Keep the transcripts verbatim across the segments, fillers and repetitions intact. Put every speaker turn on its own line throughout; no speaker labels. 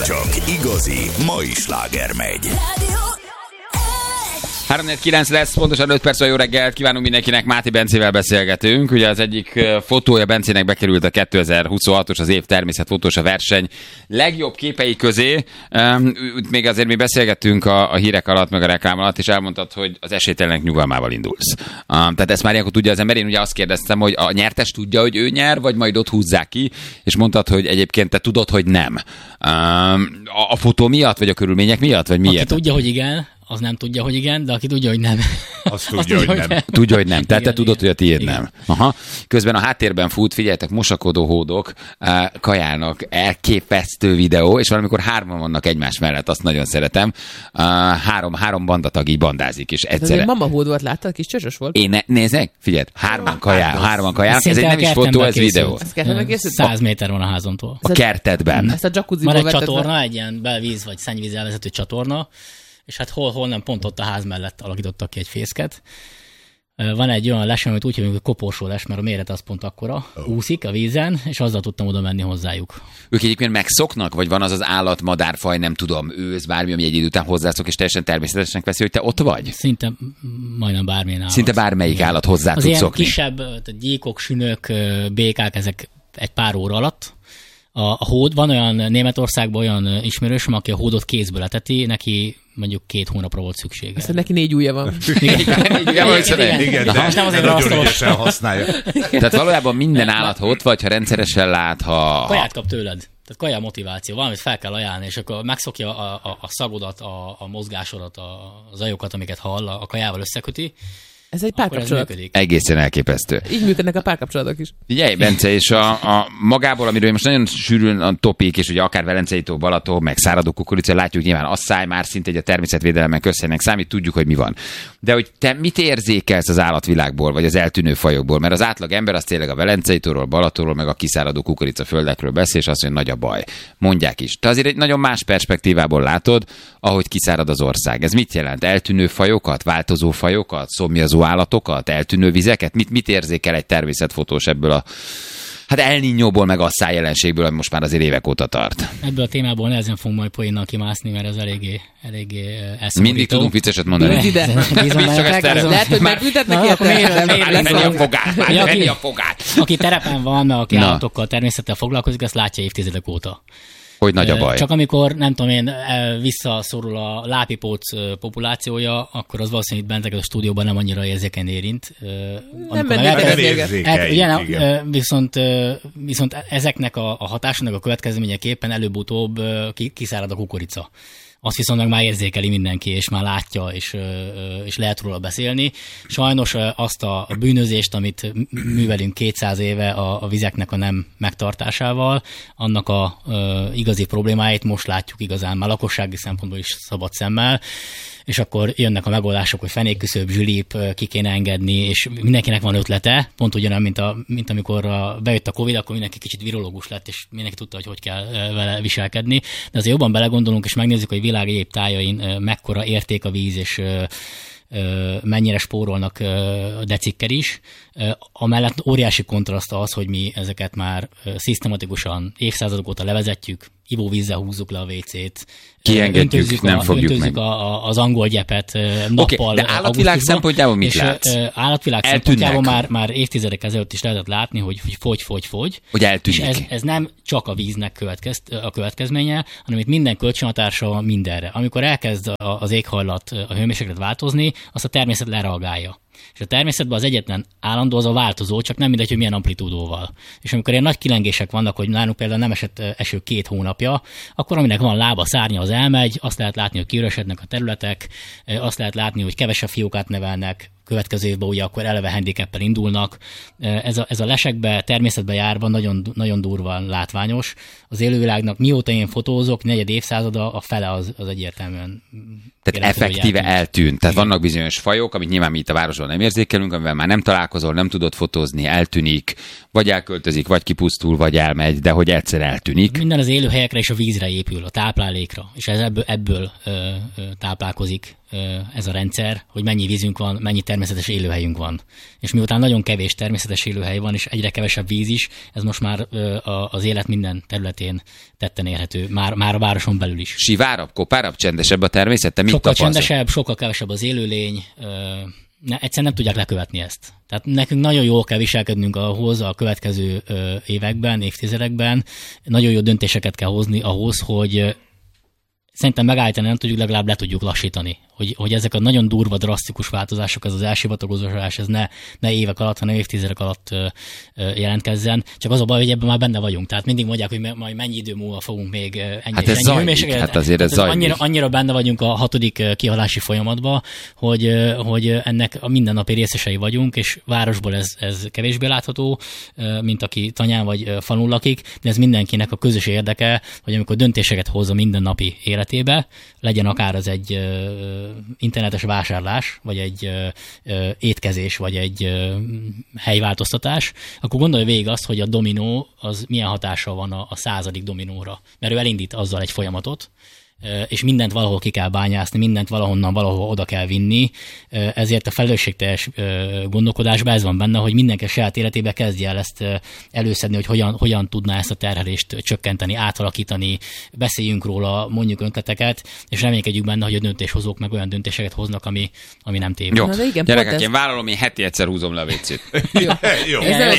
Csak igazi mai sláger megy.
három kilenc lesz, pontosan öt perc, jó reggelt kívánunk mindenkinek, Máté Bencével beszélgetünk. Ugye az egyik fotója Bencének bekerült a kétezer-huszonhatos, az év természetfotós a verseny legjobb képei közé. Még azért mi beszélgettünk a, a hírek alatt, meg a reklám alatt, és elmondtad, hogy az esélytelenek nyugalmával indulsz. Tehát ezt már ilyenkor tudja az ember. Én ugye azt kérdeztem, hogy a nyertes tudja, hogy ő nyer, vagy majd ott húzzák ki, és mondtad, hogy egyébként te tudod, hogy nem. A, a fotó miatt, vagy a körülmények miatt, vagy miért?
Aki tudja, hogy igen, az nem tudja, hogy igen, de aki tudja, hogy nem.
Azt tudja, azt tudja hogy, hogy nem. nem.
Tudja, hogy nem. Tehát
igen,
te tudod,
igen.
hogy a tiéd
igen.
nem. Aha. Közben a háttérben fut, figyeljetek, mosakodó hódok kajálnak, elképesztő videó, és valamikor hárman vannak egymás mellett, azt nagyon szeretem. Három, három bandatag így bandázik, és egyszerre.
Ez mama hód volt, láttad? Kis csöcsös volt.
Én ne, nézzek, figyelj, hárman kajál, hárman kajálnak, ez egy nem is fotó, ez videó.
Száz méter van a házamtól.
A kertedben.
Ezt a jacuzziból
van egy
vetted
csatorna,
be.
egy ilyen belvíz vagy szennyvíz elvezető csatorna, és hát hol, hol nem, pont ott a ház mellett alakítottak ki egy fészket. Van egy olyan les, amit úgy hívjuk, hogy koporsó les, mert a méret az pont akkora, úszik a vízen, és azzal tudtam oda menni hozzájuk.
Ők egyébként megszoknak, vagy van az az állat, madárfaj, nem tudom, ősz, bármi, ami egy idő után hozzászok, és teljesen természetesnek veszi, hogy te ott vagy?
Szinte majdnem bármilyen állat.
Szinte bármelyik igen. állat hozzá
az
tud szokni.
Kisebb, tehát gyíkok, sünök, békák, ezek egy pár óra alatt. A, a hód, van olyan Németországban olyan ismerősöm, aki a hódot kézből leteti, neki mondjuk két hónapra volt szüksége.
Azt neki négy ujja van.
Igen, négy ujja van,
igen, igen, de
most nem azért
nagyon ügyesen használja.
Tehát valójában minden állat ott vagy, ha rendszeresen lát, ha...
Kaját kap tőled. Tehát kaja motiváció. Valamit fel kell ajánlani, és akkor megszokja a, a, a szagodat, a, a mozgásodat, a, a zajokat, amiket hall, a kajával összeköti.
Ez egy párkapcsolat.
Egészen elképesztő.
Így működnek a párkapcsolatok is.
Figyelj, Bence, és a, a magából, amiről most nagyon sűrűn a topik, és ugye akár Velencei tó, Balaton, meg száradó kukorica, látjuk nyilván asszály már szinte egy a természetvédelemben közszerűen számít, tudjuk, hogy mi van. De hogy te mit érzékelsz az állatvilágból, vagy az eltűnő fajokból? Mert az átlag ember az tényleg a Velencei tóról, Balatonról, meg a kiszáradó kukorica földekről beszél, és azt mondja, nagy a baj. Mondják is. Te azért egy nagyon más perspektívából látod, ahogy kiszárad az ország. Ez mit jelent? Eltűnő fajokat, változó fajokat, szomjazó állatokat, eltűnő vizeket? Mit, mit érzékel egy természetfotós ebből a hát El Niñóból, meg a szájjelenségből, ami most már azért évek óta tart?
Ebből a témából nehezen fogunk majd poénnal kimászni, mert ez eléggé, eléggé elszomorító.
Mindig tudunk vicceset mondani.
Bízd ide. Lehet, hogy megbüntetnek érte.
Venni a fogát, venni a fogát.
Aki terepen van, aki állatokkal, természettel foglalkozik, azt látja évtizedek óta.
Hogy nagy a baj.
Csak amikor, nem tudom én, visszaszorul a lápipóc populációja, akkor az valószínűleg itt bentek a stúdióban nem annyira érzékeny érint.
Nem mennék
érzékeny. Viszont, viszont ezeknek a, a hatásnak a következményeképpen előbb-utóbb kiszárad a kukorica. Azt viszont meg már érzékeli mindenki, és már látja, és, és lehet róla beszélni. Sajnos azt a bűnözést, amit művelünk kétszáz éve a, a vizeknek a nem megtartásával, annak a, a igazi problémáit most látjuk igazán, már lakossági szempontból is szabad szemmel, és akkor jönnek a megoldások, hogy fenékküszöb, zsülip, ki kéne engedni, és mindenkinek van ötlete, pont ugyanaz, mint, a, mint amikor a, bejött a Covid, akkor mindenki kicsit virológus lett, és mindenki tudta, hogy hogy kell vele viselkedni. De azért jobban belegondolunk, és megnézzük, hogy világ egyéb tájain mekkora érték a víz, és mennyire spórolnak a decikkel is. Amellett óriási kontraszt az, hogy mi ezeket már szisztematikusan évszázadok óta levezetjük, ivóvízzel húzzuk le a vécét,
kiengedjük, nem
a,
fogjuk meg.
A, a, az angol gyepet nappal.
Okay, de állatvilág szempontjából mit
és
látsz?
Állatvilág szempontjából már, már évtizedek ezelőtt is lehetett látni, hogy fogy, fogy, fogy.
Hogy eltűnik.
És ez, ez nem csak a víznek következ, a következménye, hanem itt minden kölcsönhatása van mindenre. Amikor elkezd az éghajlat, a hőmérséklet változni, azt a természet lereagálja. És a természetben az egyetlen állandó az a változó, csak nem mindegy, hogy milyen amplitúdóval. És amikor ilyen nagy kilengések vannak, hogy nálunk például nem esett eső két hónapja, akkor aminek van lába, szárnya, az elmegy, azt lehet látni, hogy kiüresednek a területek, azt lehet látni, hogy kevesebb fiókát nevelnek, következő évben ugye akkor eleve handicappel indulnak. Ez a, ez a lesekbe, természetbe járva nagyon, nagyon durván látványos. Az élővilágnak mióta én fotózok, negyed évszázada, a fele az, az egyértelműen...
Tehát effektíve eltűnt. Tehát vannak bizonyos fajok, amit nyilván mi itt a városban nem érzékelünk, amivel már nem találkozol, nem tudod fotózni, eltűnik, vagy elköltözik, vagy kipusztul, vagy elmegy, de hogy egyszer eltűnik.
Minden az élőhelyekre és a vízre épül, a táplálékra, és ez ebből, ebből ö, ö, táplálkozik ö, ez a rendszer, hogy mennyi vízünk van, mennyi terület természetes élőhelyünk van. És miután nagyon kevés természetes élőhely van, és egyre kevesebb víz is, ez most már az élet minden területén tetten érhető, már, már a városon belül is.
Sivárabb, kopárabb, csendesebb a természet? Te mit
sokkal
tapasztal?
Csendesebb, sokkal kevesebb az élőlény, ne, egyszerűen nem tudják lekövetni ezt. Tehát nekünk nagyon jól kell viselkednünk ahhoz a következő években, évtizedekben, nagyon jó döntéseket kell hozni ahhoz, hogy szerintem megállítani nem tudjuk, legalább le tudjuk lassítani. Hogy, hogy ezek a nagyon durva, drasztikus változások, ez az elsivatagozásodás, ez ne, ne évek alatt, hanem évtizedek alatt ö, ö, jelentkezzen. Csak az a baj, hogy ebben már benne vagyunk. Tehát mindig mondják, hogy majd mennyi idő múlva fogunk még ennyi
hát
és
ez
ennyi
zajlik,
hőmérséklet.
hát azért ez zajlik.
Annyira, annyira benne vagyunk a hatodik kihalási folyamatban, hogy, hogy ennek a mindennapi részesei vagyunk, és városból ez, ez kevésbé látható, mint aki tanyán vagy falun lakik, de ez mindenkinek a közös érdeke, hogy amikor döntéseket hoz a mindennapi életébe, legyen akár az egy internetes vásárlás, vagy egy ö, ö, étkezés, vagy egy ö, helyváltoztatás, akkor gondolj végig azt, hogy a dominó az milyen hatással van a, a századik dominóra. Mert ő elindít azzal egy folyamatot, és mindent valahol ki kell bányászni, mindent valahonnan valahol oda kell vinni, ezért a felelősségteljes gondolkodásban ez van benne, hogy mindenki saját életébe kezdje el ezt előszedni, hogy hogyan, hogyan tudná ezt a terhelést csökkenteni, átalakítani, beszéljünk róla, mondjuk ötleteket, és reménykedjük benne, hogy a döntéshozók meg olyan döntéseket hoznak, ami, ami nem téved.
Jó,
Na, igen,
gyerekek,
ez...
én vállalom, én heti egyszer húzom le a vécét.
Jó.
Ez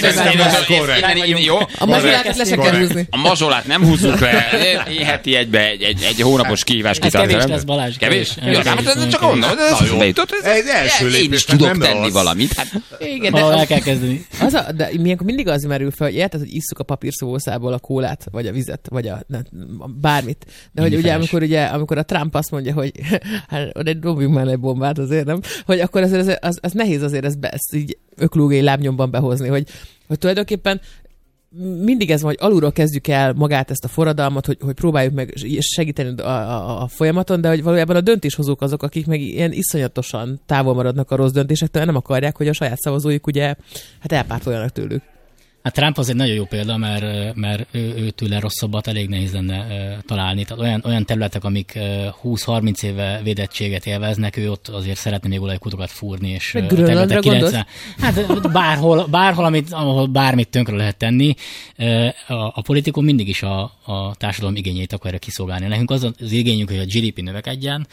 nem
Jó.
A mazsolát le sem kell húzni.
A mazsolát nem húzzuk le, én heti egybe egy, egy, egy hónapos kihívás kitartom.
Kevés lesz, Balázs.
Kevés?
Kevés.
Ja, hát csak mondom, ez bejutott.
Egy első
Én is
lépés,
tudok
nem
tenni
rossz.
valamit. Hát,
Igen, de
Valahol el
az,
kell kezdeni.
az a, de ilyenkor mindig az merül fel, hogy érted, hogy isszuk a papírszószából a kólát, vagy a vizet, vagy a, ne, bármit. De hogy ugye amikor, ugye, amikor a Trump azt mondja, hogy hát oda dobjunk már egy bombát, azért nem, hogy akkor azért az, az, az nehéz azért ezt, be, ezt így öklógéi lábnyomban behozni, hogy, hogy tulajdonképpen mindig ez van, hogy alulról kezdjük el magát ezt a forradalmat, hogy, hogy próbáljuk meg segíteni a, a, a folyamaton, de hogy valójában a döntéshozók azok, akik meg ilyen iszonyatosan távol maradnak a rossz döntésektől, nem akarják, hogy a saját szavazóik ugye hát elpártoljanak tőlük.
Hát Trump az egy nagyon jó példa, mert, mert ő, ő tőle rosszabbat elég nehéz lenne uh, találni. Tehát olyan, olyan területek, amik uh, húsz-harminc éve védettséget élveznek, ő ott azért szeretne még olajkutokat fúrni. És
meg Grönlandra gondolsz?
Hát bárhol, bárhol amit, ahol bármit tönkre lehet tenni. Uh, a, a politikum mindig is a, a társadalom igényeit akarja kiszolgálni. Nekünk az az igényünk, hogy a gé dé pé növekedjen,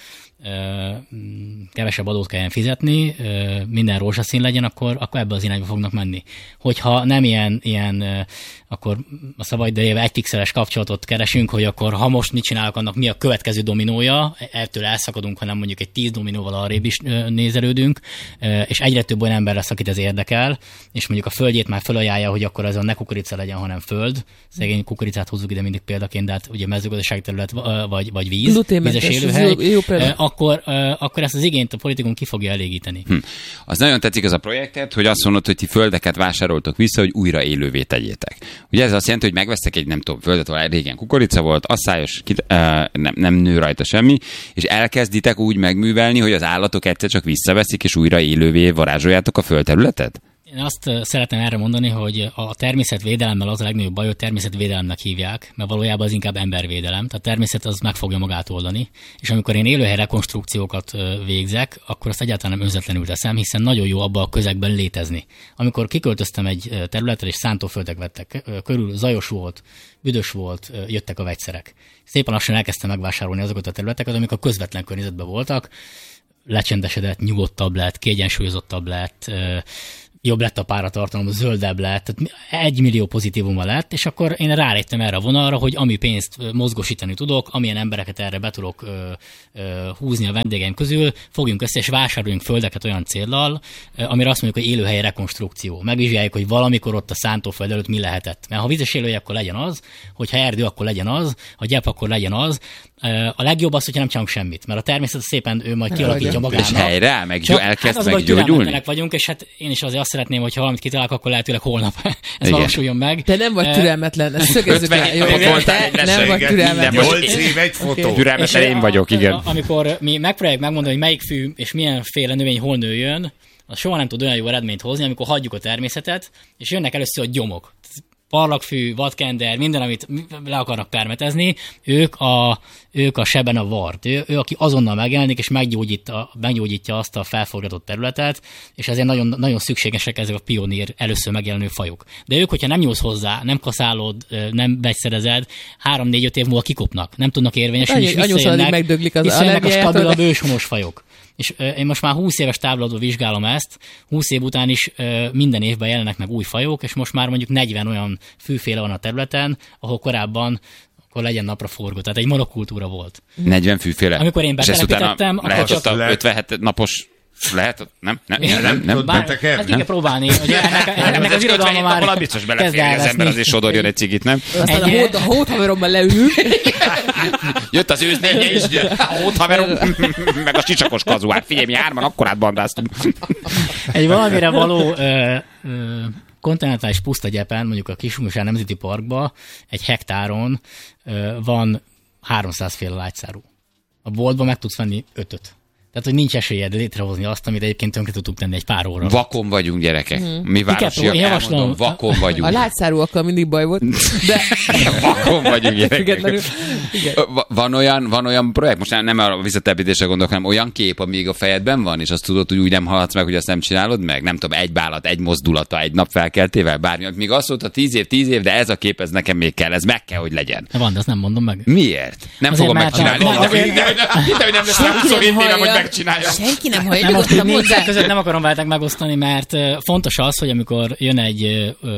kevesebb adót kelljen fizetni, minden rózsaszín legyen, akkor, akkor ebbe az irányba fognak menni. Hogyha nem ilyen, ilyen akkor a szabad idejével egy pixeles kapcsolatot keresünk, hogy akkor ha most mit csinálok, annak mi a következő dominója, ettől elszakadunk, hanem mondjuk egy tíz dominóval arrébb is nézelődünk, és egyre több olyan ember lesz, akit ez érdekel, és mondjuk a földjét már felajánlja, hogy akkor ez a ne kukorica legyen, hanem föld. Szegény kukoricát hozzuk ide mindig példaként, de hát ugye mezőgazdasági terület vagy, vagy víz, vízes élőhely, akkor, akkor ezt az igényt a politikum ki fogja elégíteni.
Hm. Az nagyon tetszik az a projektet, hogy azt mondod, hogy ti földeket vásároltok vissza, hogy újra élővé tegyétek. Ugye ez azt jelenti, hogy megvesztek egy, nem tudom, földet, ahol régen kukorica volt, asszályos, nem, nem nő rajta semmi, és elkezditek úgy megművelni, hogy az állatok egyszer csak visszaveszik, és újra élővé varázsoljátok a földterületet?
Én azt szeretném erre mondani, hogy a természetvédelemmel az a legnagyobb baj, hogy természetvédelemnek hívják, mert valójában az inkább embervédelem. Tehát a természet az meg fogja magát oldani, és amikor én élőhely rekonstrukciókat végzek, akkor azt egyáltalán nem önzetlenül teszem, hiszen nagyon jó abban a közegben létezni. Amikor kiköltöztem egy területre, és szántóföldek vettek körül, zajos volt, büdös volt, jöttek a vegyszerek. Szépen lassan elkezdtem megvásárolni azokat a területeket, amik a közvetlen környezetben voltak, lecsendesedett, nyugodtabb lett, kiegyensúlyozottabb lett, jobb lett a páratartalom, zöldebb lett, tehát egy millió pozitívuma lett, és akkor én ráléptem erre a vonalra, hogy ami pénzt mozgósítani tudok, amilyen embereket erre be tudok ö, ö, húzni a vendégeim közül, fogjunk össze, és vásároljunk földeket olyan céllal, amire azt mondjuk, hogy élőhely rekonstrukció. Megvizsgáljuk, hogy valamikor ott a szántóföld előtt mi lehetett. Mert ha vízes élőhely, akkor legyen az, hogyha erdő, akkor legyen az, ha gyep, akkor legyen az. A legjobb az, hogyha nem csinálunk semmit, mert a természet szépen ő majd kialakítja magának.
És helyre, meg
Csak,
elkezd
hát
meggyógyulni.
vagyunk, és hát én is azért azt szeretném, hogy ha valamit kitalálok, akkor lehetőleg holnap ez valósuljon meg.
Te nem vagy türelmetlen, ezt szögezzük le. Jó, te nem vagy türelmetlen.
nyolc év egy fotó.
Türelmetlen én vagyok, igen.
Amikor mi megpróbáljuk megmondani, hogy melyik fű és milyenféle növény hol nőjön, az soha nem tud olyan jó eredményt hozni, amikor hagyjuk a természetet, és jönnek először a gyomok. Parlagfű, vadkender, minden, amit le akarnak permetezni, ők a ők a seben a vart. Ő, ő aki azonnal megjelenik, és meggyógyítja, meggyógyítja azt a felforgatott területet, és ezért nagyon, nagyon szükségesek ezek a pionír először megjelenő fajok. De ők, hogyha nem nyúlsz hozzá, nem kaszálod, nem vegyszerezed, három-négy-öt év múlva kikopnak, nem tudnak érvényesülni, és visszajönnek, visszajönnek a stabilabb őshonos fajok. És uh, én most már húsz éves távlatban vizsgálom ezt, húsz év után is uh, minden évben jelennek meg új fajok, és most már mondjuk negyven olyan fűféle van a területen, ahol korábban akkor legyen napra forgó. Tehát egy monokultúra volt.
negyven fűféle?
Amikor én betelepítettem, akkor
lehet
csak...
ott a ötvenhet napos... Lehet? Nem? Nem? Nem? Nem? nem?
Bár, hát ki kell próbálni. Ugye ennek, ennek az irodalma már
biztos belefér, az ember azért sodorjon egy cigit, nem?
Aztán a hót, a hót haveromban leülünk.
Jött az őznénye is, a hót haverom, meg a sicsakos kazuár. Figyelj, mi hárman akkorát bandáztunk.
Egy valamire való ö, ö, kontinentális pusztagyepen, mondjuk a Kiskunhagyar Nemzeti Parkban egy hektáron ö, van háromszáz féle lágyszárú. A boltban meg tudsz venni ötöt. Tehát, hogy nincs esélyed létrehozni azt, amit egyébként tönkre tudtuk tenni egy pár óra.
Vakon vagyunk, gyerekek. Hmm. Mi városiak, elmondom, vakon vagyunk.
A lágyszárúakkal mindig baj volt, de...
Vakon vagyunk, gyerekek. Van olyan, van olyan projekt, most nem a visszatelepítésre gondolok, hanem olyan kép, ami a fejedben van, és azt tudod, hogy úgy nem hallhatsz meg, hogy azt nem csinálod meg? Nem tudom, egy bálat, egy mozdulata, egy nap felkeltével, bármi. Még azt mondta, tíz év, tíz év, de ez a kép, ez nekem még kell, ez meg kell, hogy legyen.
Van, de azt nem mondom meg.
Miért? Nem azért fogom megcsinálni. Megcsinálja.
Senki nem hallja.
Nem, most a módszer között nem akarom veletek megosztani, mert uh, fontos az, hogy amikor jön egy uh,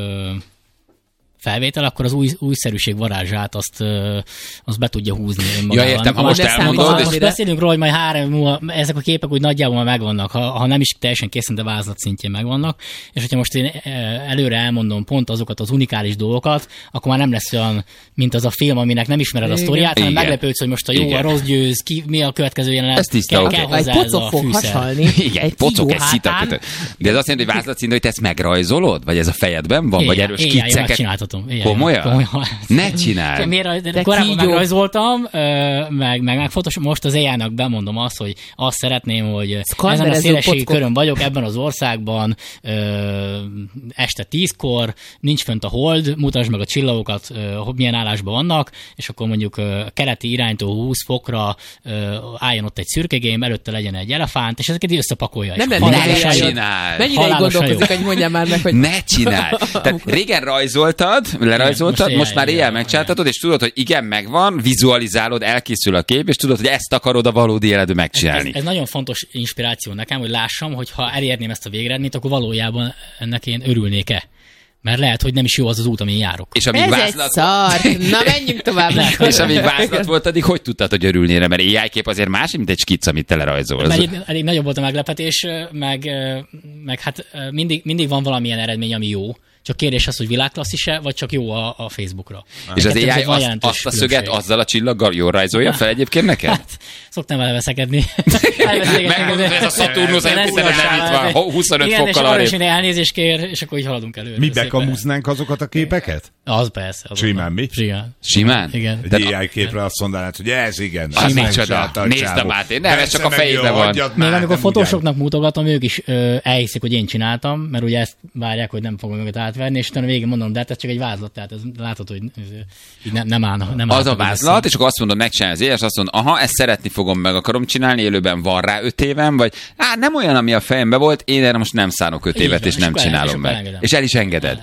felvétel, akkor az új, újszerűség varázsát azt, uh, azt be tudja húzni önmagával.
Ja, értem, ha most elmondod.
Ha most beszélünk róla, hogy majd három múlva ezek a képek úgy nagyjából megvannak, ha, ha nem is teljesen készen, de vázlat szintjén megvannak, és hogyha most én előre elmondom pont azokat az unikális dolgokat, akkor már nem lesz olyan, mint az a film, aminek nem ismered a sztoriát, hanem meglepődsz, hogy most a jó, igen, a rossz győz, ki, mi a következő jelenet.
Ez tiszta,
kell, kell hozzá ez a fűszer.
Igen, egy pocok, egy szitak. De ez azt jelenti, hogy vázlat szintén, hogy te ezt megrajzolod? Vagy ez a fejedben van? Vagy erős kicceket? Komolyan? Komolyan? Ne csinálj!
Miért, korábban kígyó. Megrajzoltam, meg, meg, meg fontos, most az á í-nak bemondom azt, hogy azt szeretném, hogy ezen a szélességi körön vagyok, ebben az országban ö, este tízkor, nincs fönt a hold, mutasd meg a csillagokat, ö, milyen állásban vannak, és akkor mondjuk ö, keleti iránytól húsz fokra ö, álljon ott egy szürkegém, előtte legyen egy elefánt, és ezeket így összepakolja.
Nem, nem,
ne csinálj!
Mennyire így gondolkozik, hogy mondjam már meg, hogy...
Ne csinálj! Tehát régen rajzoltad, lerajzoltad, most, most már éjjel megcsináltatod, és tudod, hogy igen, megvan, vizualizálod, elkészül a kép, és tudod, hogy ezt akarod a valódi életben megcsinálni.
Ez, ez nagyon fontos inspiráció nekem, hogy lássam, hogy ha elérném ezt a végeredményt, akkor valójában ennek én örülnék-e. Mert lehet, hogy nem is jó az az út, amin járok.
És amíg
ez
vázlat...
egy szar! Na, menjünk tovább.
És amíg vázlat volt, addig hogy tudtad, hogy örülnél? Mert á í kép azért más, mint egy skic, amit te lerajzolsz.
Elég, elég nagyobb volt a meglepetés, meg, meg hát mindig, mindig van valamilyen eredmény, ami jó. Csak kérdés az, hogy világklasszis-e, vagy csak jó a, a Facebookra.
És az á í azt, azt a szöget azzal a csillaggal jól rajzolja fel egyébként neked?
Hát, szoktam vele veszekedni.
Megmondod, ez a Saturnus, nem itt van, huszonöt
igen,
fokkal
arra. Igen, és elnézést kér, és akkor így haladunk előre.
Mi bekamuznánk azokat a képeket?
Az persze.
Simán mi?
Simán.
Simán?
Igen.
Egy á í képre azt mondanád, hogy ez igen.
Az micsoda. Nézd a Máté. Nem, ez csak a fejében van.
Még amikor fotósoknak mutogatom, ők is elhiszik, hogy én csináltam, mert ugye ezt várják, hogy nem fogom őket átverni, és utána végén mondom, de hát ez csak egy vázlat, tehát ez látod, hogy így nem, nem áll. Nem
az a vázlat, és akkor azt mondod, megcsinálni az éles, azt mondod, aha, ezt szeretni fogom, meg akarom csinálni, élőben van rá öt évem, vagy hát nem olyan, ami a fejembe volt, én erre most nem szánok öt évet, és nem csinálom meg. És el is engeded.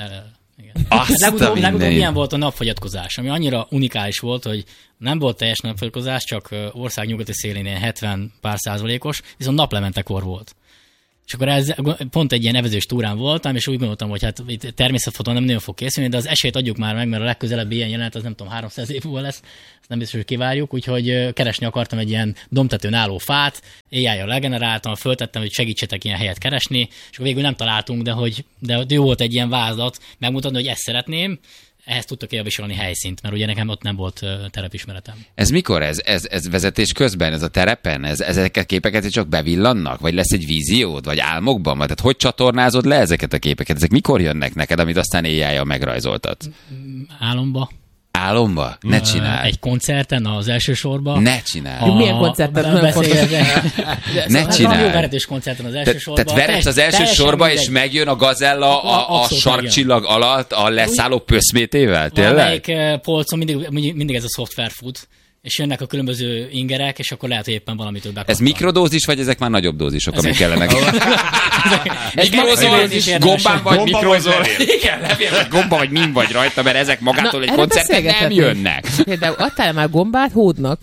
Legutóbb, legutóbb ilyen volt a napfogyatkozás, ami annyira unikális volt, hogy nem volt teljes napfogyatkozás, csak ország nyugati szélén ilyen hetven pár százalékos, viszont naplementekor volt. És akkor ez pont egy ilyen evezős túrán voltam, és úgy gondoltam, hogy hát itt természetfotó nem nagyon fog készülni, de az esélyt adjuk már meg, mert a legközelebbi ilyen jelenet az nem tudom, háromszáz év múlva lesz, ezt nem biztos, hogy kivárjuk, úgyhogy keresni akartam egy ilyen domtetőn álló fát, á í-jal legeneráltam, föltettem, hogy segítsetek ilyen helyet keresni, és akkor végül nem találtunk, de hogy de jó volt egy ilyen vázlat, megmutatni, hogy ezt szeretném. Ehhez tudtak javasolni helyszínt, mert ugye nekem ott nem volt uh, terepismeretem. Ez
mikor ez? Ez, ez vezetés közben, ez a terepen? Ez, ezek a képeket csak bevillannak? Vagy lesz egy víziód? Vagy álmokban? Vagy tehát hogy csatornázod le ezeket a képeket? Ezek mikor jönnek neked, amit aztán á í-jal megrajzoltat?
Álomba.
Álomba? Ne csinálj.
Egy koncerten, az első sorban.
Ne csinálj.
A... Milyen koncerten?
Ne csinálj.
Jó veretős koncerten az első Te, sorban.
Tehát veretsz az első sorba, és megjön a gazella a, a, a sarkcsillag alatt a leszálló pöszmétével? Tényleg?
Valamelyik polcon mindig, mindig ez a szoftver fut, és jönnek a különböző ingerek, és akkor lehet, hogy éppen valamitől bekaptam.
Ez mikrodózis, vagy ezek már nagyobb dózisok, amik kellenek?
Ez
Mikrozol, gombán vagy
Gomba
mikrozol.
vagy levél.
Igen, levél vagy gomba, vagy min vagy rajta, mert ezek magától
Na,
egy
erről
koncerten nem
beszélgethetünk.
jönnek.
Például adtál már gombát hódnak?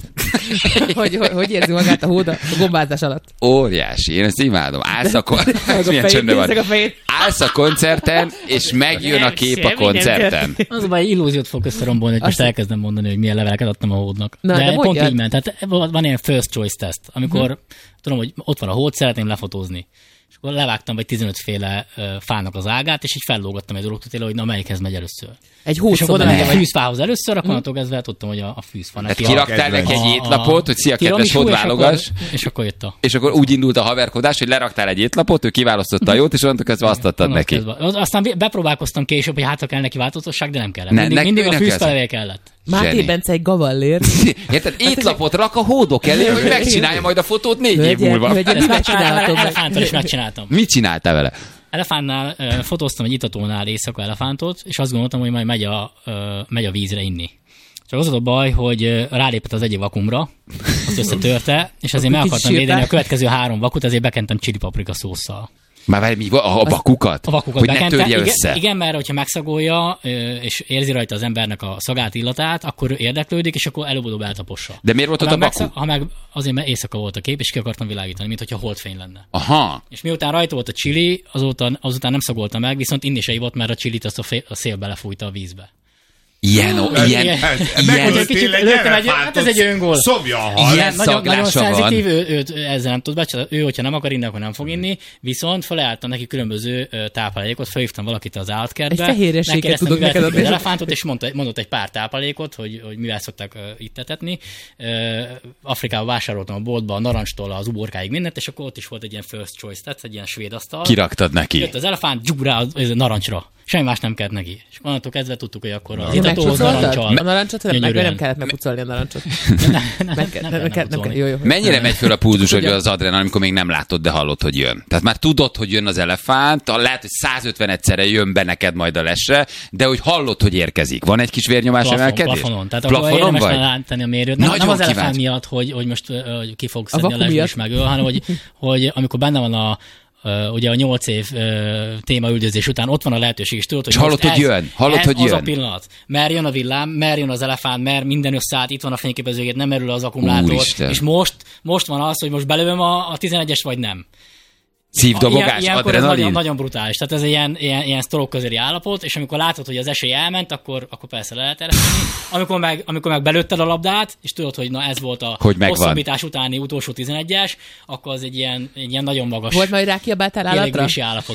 hogy, hogy, hogy érzi magát a hód a gombázás alatt?
Óriási, én ezt imádom. Állsz a, kon-
Meg a
Milyen
fejét,
csöndben van.
nézzek a fejét.
Állsz a koncerten, és megjön a kép a koncerten.
Az a baj, illúziót fog összerombolni, hogy most
Azt-
elkezdem mondani, hogy milyen leveleket adtam a hódnak.
Na,
de
de
pont
mondjad.
így ment. Tehát van ilyen first choice test, amikor hmm. tudom, hogy ott van a hód, szeretném lefotózni. És akkor levágtam vagy tizenöt féle uh, fának az ágát, és így fellógattam egy dologtól, hogy na melyikhez megy először.
Egy
És akkor oda
hódszoba.
mentem a fűzfához először, akkor onnantól kezdve tudtam, hogy a, a fűzfa neki.
Tehát kiraktál neki egy étlapot, hogy szia, kedves
tiramisu, és
hódválogass,
akkor- És akkor jött a...
és akkor úgy indult a haverkodás, hogy leraktál egy étlapot, ő kiválasztotta a jót, és onnantól kezdve azt adtad neki.
Kezdve. Aztán bepróbálkoztam később, hogy hát ha kell neki változatosság, de nem kellett.
Ne-
Mindig,
ne-
mindig a
őnek
fűzfelevé kellett.
Máté
Zseni.
Bence egy gavallér.
Érted? Étlapot rak a hódok elé, hogy megcsinálja majd a fotót négy év
Hölgyek,
múlva.
hölgyek,
Ezt
mivel
megcsináltam,
csinálhatom meg?
elefánttal is megcsináltam.
Mit csináltál vele?
Elefántnál uh, fotóztam egy itatónál éjszaka elefántot, és azt gondoltam, hogy majd megy a, uh, megy a vízre inni. Csak az volt a baj, hogy uh, rálépett az egyik vakumra, azt összetörte, és ezért meg
Kicsit
akartam védeni
sírtál.
a következő három vakut, ezért bekentem chili paprika szósszal.
Már várj, mi, a, a vakukat?
A vakukat
hogy ne
bekente.
törje
igen,
össze?
Igen, mert hogyha megszagolja, ö, és érzi rajta az embernek a szagát, illatát, akkor érdeklődik, és akkor előbb-utóbb eltapossa.
De miért volt
Ha
ott a
meg
vaku?
megszag- Ha meg azért, mert éjszaka volt a kép, és ki akartam világítani, mint hogyha holdfény lenne.
Aha.
És miután rajta volt a chili, azóta, azután nem szagolta meg, viszont inni se ivott, mert a chilit azt a, fél, a szél belefújta a vízbe.
Ilyen, ó,
Ez-
ilyen,
ilyen-
ilyen,
Egy kicsit lőttem egy- hát ez egy öngól.
Szomja a hal.
Ilyen
Nagyon, nagyon
szaglása van.
szenzitív, ő, őt ezzel nem tud becsatolni. Ő, hogyha nem akar inni, akkor nem fog inni, viszont felajánlottam neki különböző ö, táplálékot, felhívtam valakit az állatkertbe.
Egy fehérjességet
megkérdeztem,
tudok
mivel
neked
tetik az
adni.
elefántot, és mondta, mondott egy pár táplálékot, hogy, hogy mivel szokták uh, itt etetni. Uh, Afrikában vásároltam a boltba a narancstól az uborkáig mindent, és akkor ott is volt egy ilyen first choice, tehát egy ilyen svéd asztal.
kiraktad neki.
Jött az elefánt, dzsug rá az, az narancsra. Semmi más nem kellett neki. És onnantól kezdve tudtuk, hogy akkor az
Ja,
itatóhoz
megpucoltad?
narancsal.
A narancsot? Nem, meg
Gyönyörűen.
nem kellett megpucolni a narancsot.
Nem, nem,
Meg
nem,
kell-
nem,
nem
nem,
kell-
nem,
nem kell- Jó, jó.
Mennyire megy föl a pulzus, vagy
Tudja.
az adrenalin, amikor még nem látod, de hallod, hogy jön? Tehát már tudod, hogy jön az elefánt, lehet, hogy százötven egyszerre jön be neked majd a lesre, de hogy hallod, hogy érkezik. Van egy kis vérnyomás
Plafon,
emelkedés?
plafonon. Tehát
Plafonon
akkor érdemes
vagy?
látni a mérőt. Nem,
Nagyon
nem az elefánt
kíváncsi.
miatt, hogy, hogy most ö, hogy ki fog
A
szedni a,
vaku
lesből
miatt.
és megöl, hanem hogy, hogy amikor benne van a ö, ugye a nyolc év ö, témaüldözés után ott van a lehetőség, és tudod, hogy
És hallod,
most
hogy
ez-
jön, hallod,
ez
hogy
az
jön.
a pillanat. Mer jön a villám, mer jön az elefánt, mer minden összeállt, itt van a fényképezőgép, nem merül az akkumulátor,
Úristen.
és most, most van az, hogy most belövöm a, a tizenegyest, vagy nem.
Szívdobogás,
Ilyen- ilyenkor ez
adrenalin?
nagyon, nagyon brutális. Tehát ez egy ilyen, ilyen, ilyen sztorok közeli állapot, és amikor látod, hogy az esély elment, akkor, akkor persze le lehet ereszteni. Amikor meg, amikor meg belőtted a labdát, és tudod, hogy na ez volt a
Hogy megvan.
hosszabbítás utáni utolsó tizenegyes, akkor az egy ilyen, egy ilyen nagyon magas
Volt majd rá kiabáltál állatra?
kielégülési állapot.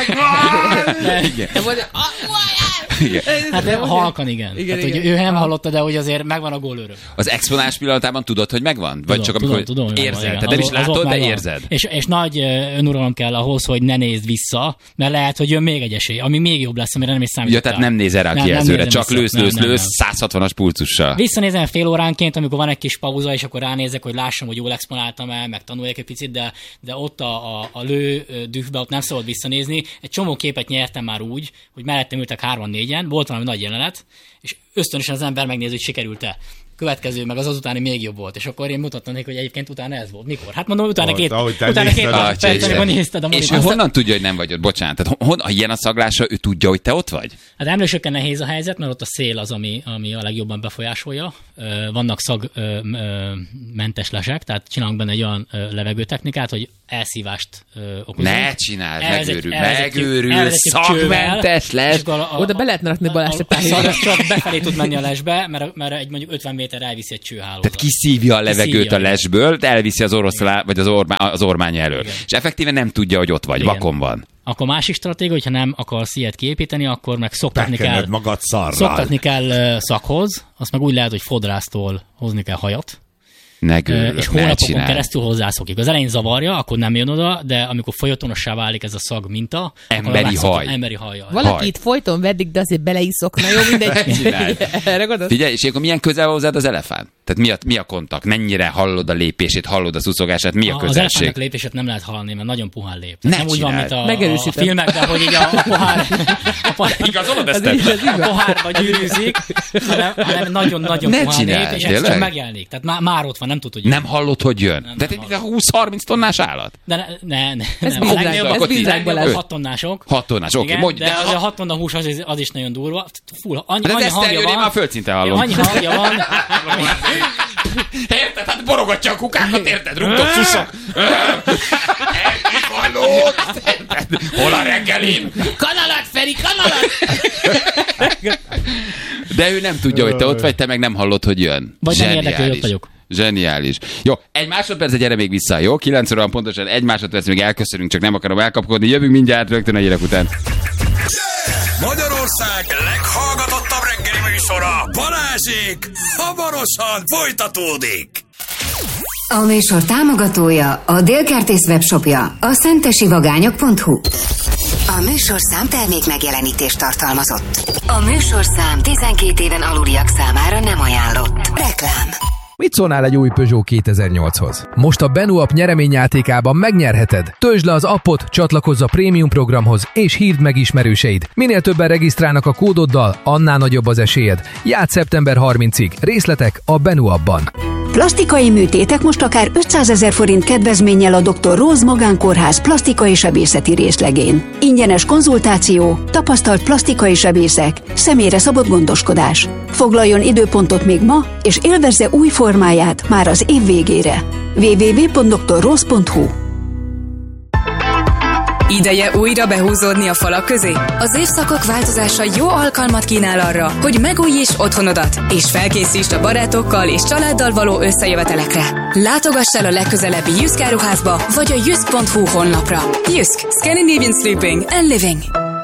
Nem volt, ah,
Hát nem, halkan igen.
Igen,
Tehát, hogy
igen.
ő nem hallotta, de hogy azért megvan a gól öröm.
Az exponás pillanatában tudod, hogy megvan? Vagy csak amikor
tudom, hogy
érzed?
megvan,
Tehát nem is
igen. Az- az ott
látod, de
megvan.
érzed?
És, és nagy ö, önuralom kell ahhoz, hogy ne nézd vissza, mert lehet, hogy jön még egy esély, ami még jobb lesz, amire nem is
Ja,
számítottál.
tehát nem nézel rá a
Nem, nem
kijelzőre,
nézem
csak
vissza.
lősz,
Nem,
lősz,
nem,
lősz,
nem.
száz hatvanas pulcussal.
Visszanézem fél óránként, amikor van egy kis pauza, és akkor ránézek, hogy lássam, hogy jól exponáltam el, meg tanuljak egy picit, de, de ott a, a, a lő ö, dühbe ott nem szabad visszanézni. Egy csomó képet nyertem már úgy, hogy mellettem ültek hárman-négyen, volt valami nagy jelenet, és ösztönösen az ember megnézi, hogy sikerült-e. Következő, meg az azutáni még jobb volt. És akkor én mutattam neki, hogy egyébként utána ez volt. Mikor? Hát mondom, utána
Ahogy-
két,
ahogy te
utána két
nézted,
Ah,
másodperc,
Isten.
amikor nézted a
És ő
monitort.
honnan tudja, hogy nem vagy ott? Bocsánat. Tehát hon, ha ilyen a szaglása, ő tudja, hogy te ott vagy?
Hát emlősökkel nehéz a helyzet, mert ott a szél az, ami, ami a legjobban befolyásolja. Ö, Vannak szagmentes lesek, tehát csinálunk benne egy olyan ö, levegőtechnikát, hogy elszívást ö, okozunk.
Ne csináld,
Elvezet-
megőrül,
elvezetjük-
megőrül,
elvezetjük
szagmentes
csővel,
lesz.
és akkor a- a-
Oda be lehetne rakni Balást egy pár
a
hétre.
szag csak befelé tud menni a lesbe, mert, mert egy mondjuk ötven méter elviszi egy csőhálózat.
Tehát kiszívja a levegőt
Kiszívja,
a lesből, de elviszi az oroszlá, vagy az, ormá, az ormány elől.
Igen.
És effektíven nem tudja, hogy ott vagy,
Igen.
vakon van.
Akkor másik stratégia, hogyha nem akarsz ilyet kiépíteni, akkor meg szoktatni kell,
Bekened magad szarral.
szoktatni kell ö, szakhoz, azt meg úgy lehet, hogy fodrásztól hozni kell hajat,
Ne gőlök,
és
ne
hónapokon
csináld.
keresztül hozzászokik. Az elején zavarja, akkor nem jön oda, de amikor folytonossá válik ez a szag minta,
Emberi
akkor
haj.
Emberi hajjal.
Valaki
Haj.
itt folyton veddik, de azért beleiszok. Na jó, mindegy.
Csináld.
Erre gondolsz?
Figyelj, és akkor milyen közel van hozzád az elefánt? Tehát mi a, mi a kontakt? Mennyire hallod a lépését, hallod a szuszogását? Mi a
Az
közelség?
elefántnak lépését nem lehet hallani, mert nagyon puhán lép.
Ne
Nem úgy van, mint a, a
Megerősítem.
filmekben, hogy így a, a pohár, a pohár,
Igazolod ezt?
Ez így- ez így
a
van.
pohárba gyűrűzik, hanem, hanem nagyon-nagyon
Ne
puhán
csináld,
lép, és
tényleg?
egyszer megjelenik. Tehát már, már ott van, nem tudod, hogy
Nem hallod, hogy jön?
Nem,
De
nem
ez egy húsz-harminc tonnás állat?
De ne, ne, ne
Ez
nem.
bízránk-
A legnagyobb-
ez
a
bízránk
legnagyobb
Balázs.
hat tonnások.
Hat tonnás, oké,
Igen,
mondj,
de,
de
az
ha-
a hat tonna hús az, is- az is nagyon durva. Full, annyi,
De az
annyi
Eszter
hangja
jön, én
van.
már földszinten hallom.
Annyi hangja van.
Érted? Hát borogatja a kukákat, érted? Rúgtok, szuszok. Hallod? Hol a reggelin?
Kanalat, Feri, kanalat!
De ő nem tudja, hogy te ott vagy, te meg nem hallod, hogy jön.
Vagy nem érdekel, hogy ott vagyok.
Zseniális. Jó, egy másodperc, gyere még vissza, jó? kilenc óra van pontosan, egy másodperc, még elköszönünk, csak nem akarom elkapkodni. Jövünk mindjárt rögtön a hírek után.
Magyarország leghallgatottabb reggeli műsora, Balázsék, hamarosan folytatódik.
A műsor támogatója a Délkertész webshopja, a szentesivagányok pont hu. A műsorszám termék megjelenítést tartalmazott. A műsorszám tizenkét éven aluliak számára nem ajánlott. Reklám.
Mit szólnál egy új Peugeot kétezer-nyolchoz? Most a Benu app nyereményjátékában megnyerheted. Töltsd le az appot, csatlakozz a prémium programhoz, és hívd meg ismerőseid. Minél többen regisztrálnak a kódoddal, annál nagyobb az esélyed. Játsz szeptember harmincadikáig. Részletek a Benu appban.
Plastikai műtétek most akár ötszázezer forint kedvezménnyel a doktor Róz Magánkórház plastikai sebészeti részlegén. Ingyenes konzultáció, tapasztalt plastikai sebészek, személyre szabott gondoskodás. Foglaljon időpontot még ma, és élvezze új formáját már az év végére. double-u double-u double-u pont doktor róz pont hu.
Ideje újra behúzódni a falak közé? Az évszakok változása jó alkalmat kínál arra, hogy megújíts otthonodat, és felkészítsd a barátokkal és családdal való összejövetelekre. Látogass el a legközelebbi Jysk áruházba, vagy a jysk pont hu honlapra. Jysk. Scandinavian Sleeping and Living.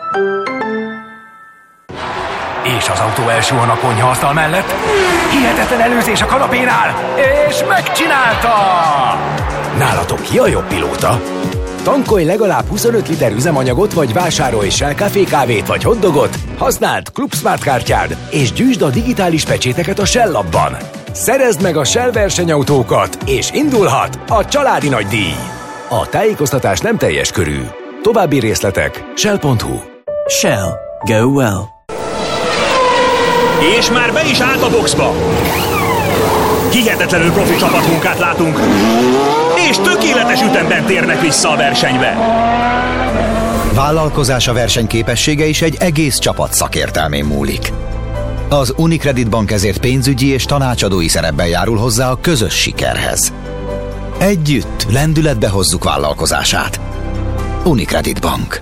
És az autó első a konyhaasztal mellett. Hihetetlen előzés a kanapénál, és megcsinálta! Nálatok ki a jobb pilóta? Tankolj legalább huszonöt liter üzemanyagot, vagy vásárolj Shell Café kávét vagy hotdogot, használd Club Smart kártyád, és gyűjtsd a digitális pecséteket a Shell appban. Szerezd meg a Shell versenyautókat, és indulhat a családi nagydíj. A tájékoztatás nem teljes körű. További részletek shell pont hu.
Shell. Go well.
És már be is állt a boxba! Hihetetlenül profi csapatmunkát látunk, és tökéletes ütemben térnek vissza a versenybe.
Vállalkozása versenyképessége is egy egész csapat szakértelmén múlik. Az Unicredit Bank ezért pénzügyi és tanácsadói szerepben járul hozzá a közös sikerhez. Együtt lendületbe hozzuk vállalkozását. Unicredit Bank.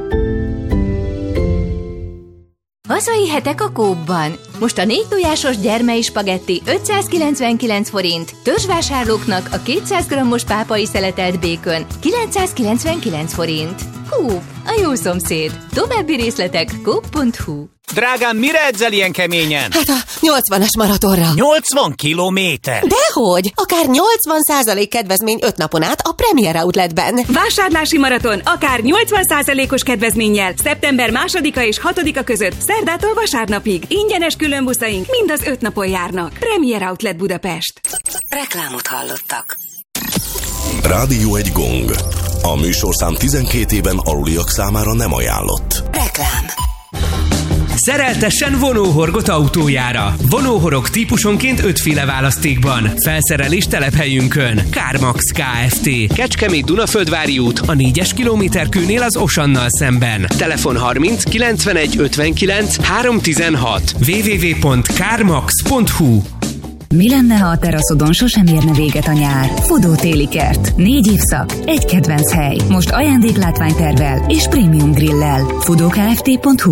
Hazai hetek a Coopban. Most a négy tojásos gyermei spagetti ötszázkilencvenkilenc forint, törzsvásárlóknak a kétszáz grammos pápai szeletelt békön kilencszázkilencvenkilenc forint. Coop, a jó szomszéd. További részletek coop pont hu.
Drágám, mire edzel ilyen keményen?
Hát a nyolcvanas maratonra.
nyolcvan kilométer?
Dehogy! Akár nyolcvan százalék kedvezmény öt napon át a Premier Outletben.
Vásárlási maraton akár nyolcvan százalékos kedvezménnyel szeptember másodika és hatodika között szerdától vasárnapig. Ingyenes különbuszaink mind az öt napon járnak. Premier Outlet Budapest.
Reklámot hallottak.
Rádió egy gong. A műsorszám tizenkét éven aluliak számára nem ajánlott.
Reklám.
Szereltessen vonóhorgot autójára. Vonóhorog típusonként ötféle választékban. Felszerelés telephelyünkön. CarMax Kft. Kecskemét Dunaföldvári út, a négyes kilométerkőnél az Osannal szemben. Telefon harminc kilencvenegy ötvenkilenc háromszáztizenhat. double-u double-u double-u pont carmax pont hu.
Mi lenne, ha a teraszodon sosem érne véget a nyár? Fodó téli kert. Négy évszak, egy kedvenc hely. Most ajándéklátványtervvel és prémium grillel. fodó kft pont hu.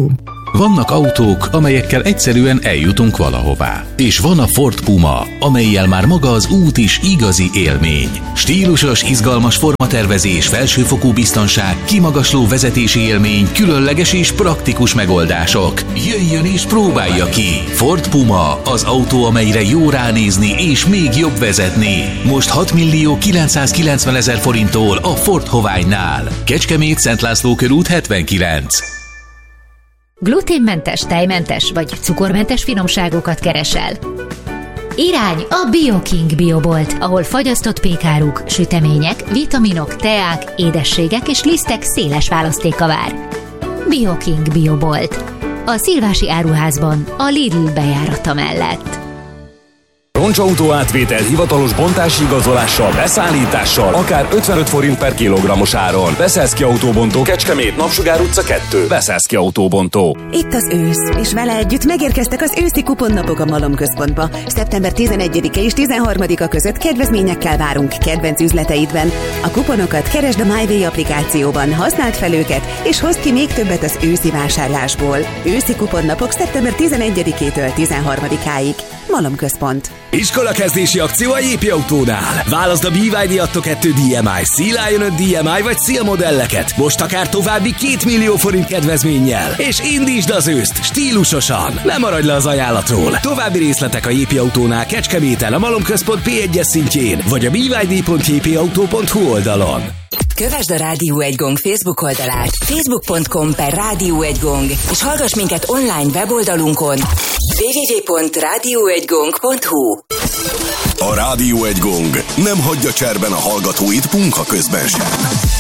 Vannak autók, amelyekkel egyszerűen eljutunk valahová. És van a Ford Puma, amellyel már maga az út is igazi élmény. Stílusos, izgalmas formatervezés, felsőfokú biztonság, kimagasló vezetési élmény, különleges és praktikus megoldások. Jöjjön és próbálja ki! Ford Puma, az autó, amelyre jó ránézni és még jobb vezetni. Most hat millió kilencszázkilencvenezer forinttól a Ford Hoványnál. Kecskemét, Szent László körút hetvenkilenc.
Gluténmentes, tejmentes vagy cukormentes finomságokat keresel? Irány a BioKing Biobolt, ahol fagyasztott pékáruk, sütemények, vitaminok, teák, édességek és lisztek széles választéka vár. BioKing Biobolt. A Szilvási áruházban, a Lidl bejárata mellett.
Roncsautó átvétel hivatalos bontási igazolással, beszállítással, akár ötvenöt forint per kilogrammos áron. Beszélszki Autóbontó, Kecskemét, Napsugár utca kettő. Beszélszki Autóbontó.
Itt az ősz, és vele együtt megérkeztek az őszi kuponnapok a Malom Központba. szeptember tizenegyedike és tizenharmadika között kedvezményekkel várunk kedvenc üzleteidben. A kuponokat keresd a MyWay applikációban, használd fel őket, és hozd ki még többet az őszi vásárlásból. Őszi kuponnapok szeptember tizenegyedikétől tizenharmadikáig. Malom Központ.
Iskolakezdési akció a Jépi Autónál. Válaszd a bé vé dé Atto kettő dé em i, Sea Lion öt dé em i vagy Seal modelleket. Most akár további két millió forint kedvezménnyel. És indítsd az őszt stílusosan. Ne maradj le az ajánlatról. További részletek a Jépi Autónál Kecskeméten, a Malom Központ pé egyes szintjén, vagy a b y d pont j p auto pont h u oldalon.
Kövesd a Rádió egy Gong Facebook oldalát, facebook pont com per Rádió egy Gong, és hallgass minket online weboldalunkon double-u double-u double-u pont rádió egy gong pont h u.
A Rádió egy Gong nem hagyja cserben a hallgatóit munka közben sem.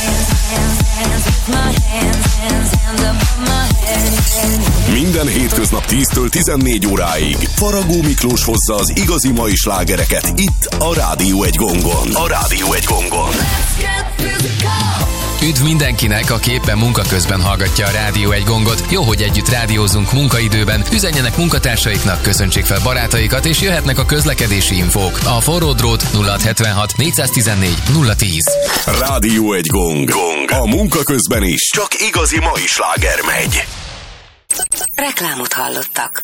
Minden hétköznap tíztől tizennégy óráig Faragó Miklós hozza az igazi mai slágereket itt a Rádió egy Gongon. A Rádió egy Gongon.
Üdv mindenkinek, aki éppen munka közben hallgatja a Rádió egy Gongot. Jó, hogy együtt rádiózunk munkaidőben, üzenjenek munkatársaiknak, köszöntsék fel barátaikat, és jöhetnek a közlekedési infók. A forró drót nulla hat hetvenhat négyszáztizennégy nulla tíz.
Rádió egy Gong. Gong. A munka közben is csak igazi mai sláger megy.
Reklámot hallottak.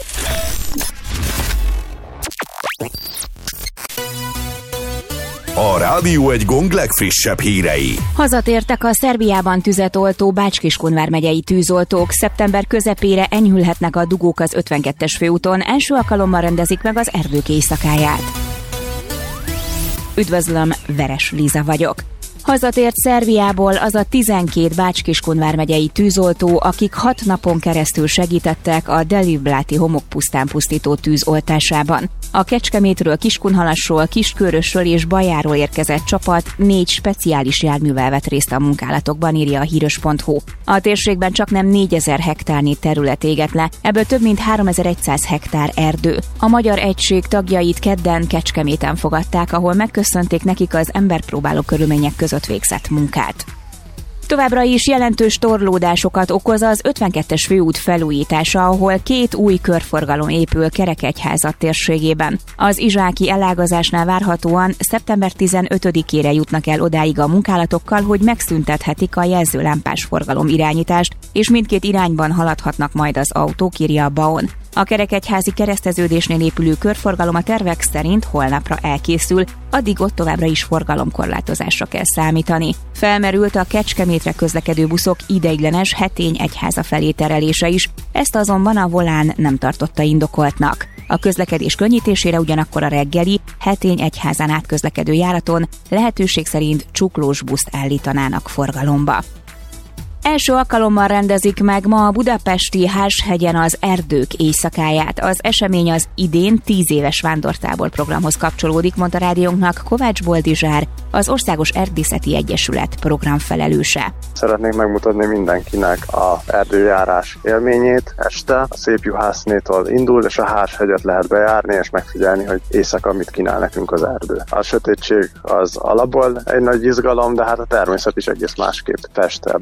A Rádió egy Gong legfrissebb hírei.
Hazatértek a Szerbiában tüzet oltó Bács-Kiskun vármegyei tűzoltók. Szeptember közepére enyhülhetnek a dugók az ötvenkettes főúton. Első alkalommal rendezik meg az erdők éjszakáját. Üdvözlöm, Veres Liza vagyok. Hazatért Szerbiából az a tizenkét Bács-Kiskun vármegyei tűzoltó, akik hat napon keresztül segítettek a Delibláti homokpusztán pusztító tűz oltásában. A Kecskemétről, Kiskunhalasról, Kiskörösről és Bajáról érkezett csapat négy speciális járművel vett részt a munkálatokban, írja a híres pont h u. A térségben csaknem négyezer hektárnyi terület égett le, ebből több mint háromezer-száz hektár erdő. A magyar egység tagjait kedden Kecskeméten fogadták, ahol megköszönték nekik az emberpróbáló körülmények között végzett munkát. Továbbra is jelentős torlódásokat okoz az ötvenkettes főút felújítása, ahol két új körforgalom épül Kerekegyházat térségében. Az izsáki elágazásnál várhatóan szeptember tizenötödikére jutnak el odáig a munkálatokkal, hogy megszüntethetik a jelzőlámpás forgalom irányítást, és mindkét irányban haladhatnak majd az autók, írja a BAON. A Kerekegyházi kereszteződésnél épülő körforgalom a tervek szerint holnapra elkészül, addig ott továbbra is forgalomkorlátozásra kell számítani. Felmerült a Kecskemétre közlekedő buszok ideiglenes Hetény-Egyháza felé terelése is, ezt azonban a Volán nem tartotta indokoltnak. A közlekedés könnyítésére ugyanakkor a reggeli Hetény-Egyházán átközlekedő járaton lehetőség szerint csuklós buszt állítanának forgalomba. Első alkalommal rendezik meg ma a budapesti Hárshegyen az erdők éjszakáját. Az esemény az idén tíz éves vándortábor programhoz kapcsolódik, mondta rádiónknak Kovács Boldizsár, az Országos Erdészeti Egyesület programfelelőse.
Szeretnék megmutatni mindenkinek az erdőjárás élményét este. A Szépjuhásznétól indul, és a Hárshegyet lehet bejárni, és megfigyelni, hogy éjszaka mit kínál nekünk az erdő. A sötétség az alapból egy nagy izgalom, de hát a természet is egész másképp fest ebben a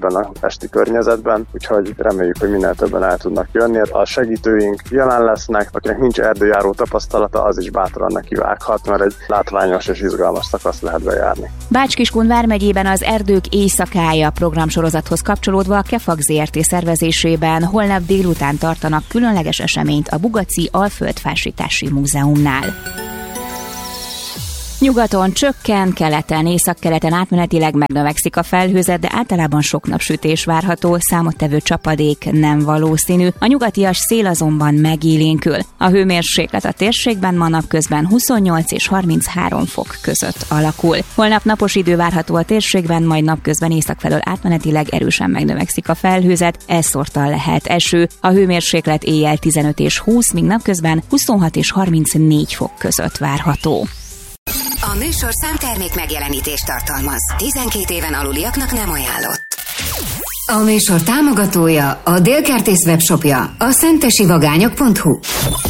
esti környezetben, úgyhogy reméljük, hogy minél többen el tudnak jönni. A segítőink jelen lesznek, akinek nincs erdőjáró tapasztalata, az is bátran nekivághat, mert egy látványos és izgalmas szakaszt lehet bejárni.
Bács-Kiskun vármegyében az Erdők éjszakája programsorozathoz kapcsolódva a Kefag zé er té szervezésében holnap délután tartanak különleges eseményt a Bugaci Alföldfásítási Múzeumnál. Nyugaton csökken, keleten, északkeleten átmenetileg megnövekszik a felhőzet, de általában sok napsütés várható, számottevő csapadék nem valószínű. A nyugatias szél azonban megélénkül. A hőmérséklet a térségben ma napközben huszonnyolc és harminchárom fok között alakul. Holnap napos idő várható a térségben, majd napközben északfelől átmenetileg erősen megnövekszik a felhőzet, elszórtan lehet eső. A hőmérséklet éjjel tizenöt és húsz, míg napközben huszonhat és harmincnégy fok között várható.
A műsorszám termék megjelenítést tartalmaz. tizenkét éven aluliaknak nem ajánlott. A műsor támogatója, a Délkertész webshopja, a szentesi vagányok pont hu.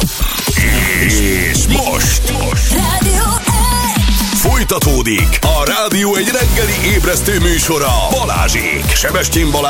És most, most. Rádió folytatódik a Rádió egy reggeli ébresztő műsora Balázsék. Sebestyén Balázs